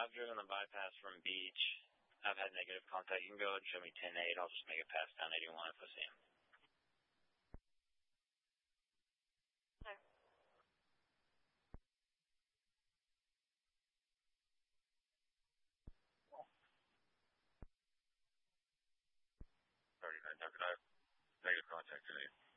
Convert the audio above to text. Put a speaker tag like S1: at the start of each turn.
S1: I've driven the bypass from Beach. I've had negative contact. You can go and show me 10-8. I'll just make it pass down 81 if I see him.
S2: Okay.
S1: 39 Tucker Dive. Negative contact today.